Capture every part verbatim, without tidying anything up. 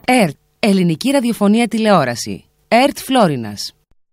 ΕΡΤ, Ελληνική Ραδιοφωνία Τηλεόραση. ΕΡΤ Φλόρινας.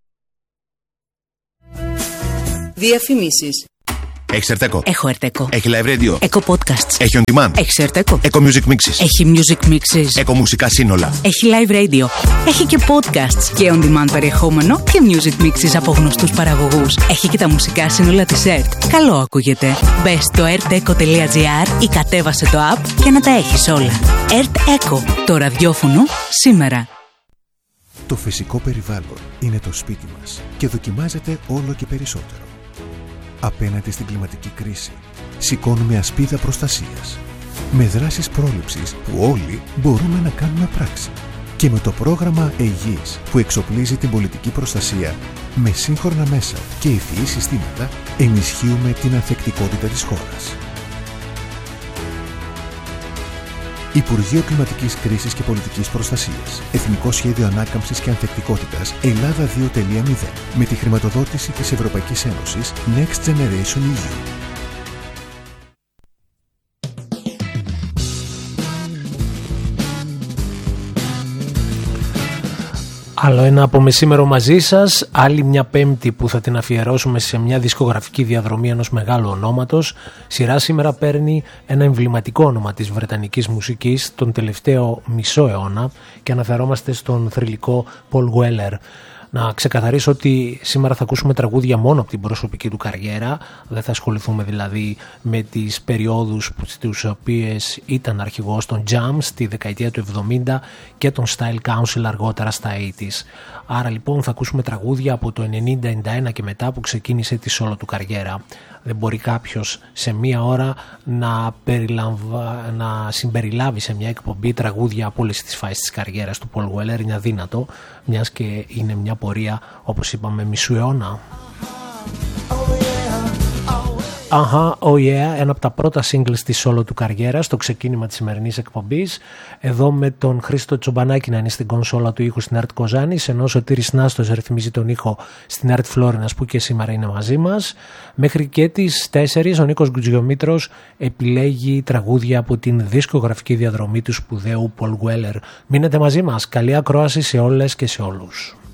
Διαφημίσεις. Έχεις Ερτέκο? Έχω Ερτέκο. Έχει live radio? Έχω podcasts. Έχει on demand? Έχει Ερτέκο. Έχω music mixes? Έχει music mixes. Έχω μουσικά σύνολα? Έχει live radio. Έχει και podcasts και on demand περιεχόμενο και music mixes από γνωστούς παραγωγούς. Έχει και τα μουσικά σύνολα της ΕΡΤ. Καλό ακούγεται. Μπες στο ερτέκο τελεία τζι άρ ή κατέβασε το app για να τα έχεις όλα. ΕΡΤ Echo. Το ραδιόφωνο σήμερα. Το φυσικό περιβάλλον είναι το σπίτι μας και δοκιμάζεται όλο και περισσότερο. Απέναντι στην κλιματική κρίση, σηκώνουμε ασπίδα προστασίας. Με δράσεις πρόληψης που όλοι μπορούμε να κάνουμε πράξη. Και με το πρόγραμμα Αιγής που εξοπλίζει την πολιτική προστασία με σύγχρονα μέσα και ευφυή συστήματα, ενισχύουμε την ανθεκτικότητα της χώρας. Υπουργείο Κλιματικής Κρίσης και Πολιτικής Προστασίας. Εθνικό Σχέδιο Ανάκαμψης και Ανθεκτικότητας Ελλάδα δύο τελεία μηδέν. Με τη χρηματοδότηση της Ευρωπαϊκής Ένωσης Next Generation ι γιου. Άλλο ένα από μεσήμερο μαζί σας, άλλη μια Πέμπτη που θα την αφιερώσουμε σε μια δισκογραφική διαδρομή ενός μεγάλου ονόματος. Σειρά σήμερα παίρνει ένα εμβληματικό όνομα της βρετανικής μουσικής τον τελευταίο μισό αιώνα και αναφερόμαστε στον θρυλικό Paul Weller. Να ξεκαθαρίσω ότι σήμερα θα ακούσουμε τραγούδια μόνο από την προσωπική του καριέρα. Δεν θα ασχοληθούμε δηλαδή με τις περιόδους στις οποίες ήταν αρχηγός των Jam στη δεκαετία του εβδομήντα και των Style Council αργότερα στα ογδόντα. Άρα λοιπόν θα ακούσουμε τραγούδια από το ενενήντα ενενήντα ένα και μετά που ξεκίνησε τη solo του καριέρα. Δεν μπορεί κάποιος σε μία ώρα να, περιλαμβα... να συμπεριλάβει σε μια εκπομπή τραγούδια από όλες τις φάσεις της καριέρας του Paul Weller. Είναι αδύνατο, μιας και είναι μια πορεία, όπως είπαμε, μισού αιώνα. Αχα, oh yeah, ένα από τα πρώτα singles της solo του καριέρα στο ξεκίνημα της σημερινής εκπομπής. Εδώ με τον Χρήστο Τσομπανάκη να είναι στην κονσόλα του ήχου στην ΕΡΤ Κοζάνης, ενώ ο Σωτήρης Νάστος ρυθμίζει τον ήχο στην ΕΡΤ Φλόρινας που και σήμερα είναι μαζί μας. Μέχρι και τις τέσσερις ο Νίκος Γκουτζιομήτρος επιλέγει τραγούδια από την δισκογραφική διαδρομή του σπουδαίου Paul Weller. Μείνετε μαζί μας, καλή ακρόαση σε όλες και σε όλους.